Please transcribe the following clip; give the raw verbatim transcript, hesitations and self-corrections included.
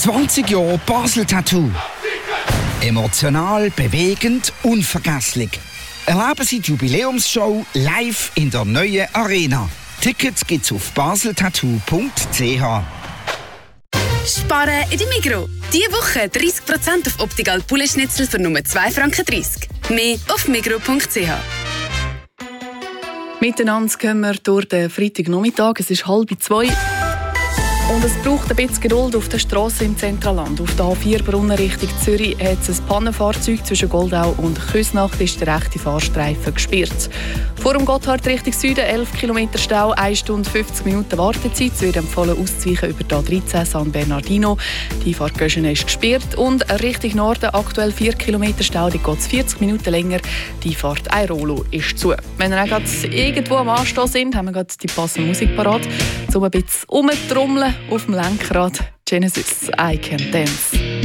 zwanzig Jahre Basel Tattoo. Emotional, bewegend, unvergesslich. Erleben Sie die Jubiläumsshow live in der neuen Arena. Tickets gibt's auf baseltattoo punkt c h. Sparen in der Migros. Diese Woche dreißig Prozent auf Optical Poulet-Schnitzel für nur zwei Franken dreißig. Mehr auf migros punkt c h. Miteinander gehen wir durch den Freitagnachmittag. Es ist halb zwei. Und es braucht ein bisschen Geduld auf der Strasse im Zentralland. Auf der A vier Brunnen Richtung Zürich hat es ein Pannenfahrzeug zwischen Goldau und Küsnacht ist der rechte Fahrstreifen gesperrt. Vor dem Gotthard Richtung Süden elf Kilometer Stau, eine Stunde fünfzig Minuten Wartezeit. Es wird empfohlen auszuweichen über die A dreizehn San Bernardino. Die Fahrt Göschen ist gesperrt. Und Richtung Norden aktuell vier Kilometer Stau, die geht vierzig Minuten länger. Die Fahrt Airolo ist zu. Wenn wir auch gerade irgendwo am Anstehen sind, haben wir gerade die passende Musik parat, um ein bisschen rumzutrommeln auf dem Lenkrad. Genesis, I Can Dance.